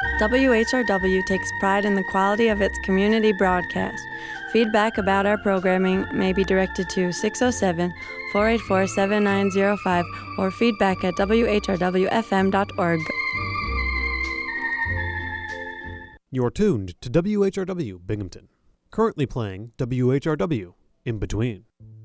WHRW takes pride in the quality of its community broadcast. Feedback about our programming may be directed to 607-484-7905 or feedback at whrwfm.org. You're tuned to WHRW Binghamton. Currently playing WHRW In Between.